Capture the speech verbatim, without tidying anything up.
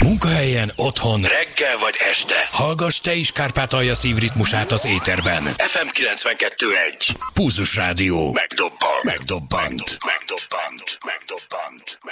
Munkahelyen, otthon, reggel vagy este. Hallgass te is Kárpátalja szívritmusát az éterben. ef em kilencvenkettő egy. Pulzus Rádió. Megdobbant. Megdobbant. Megdobbant. Megdobbant.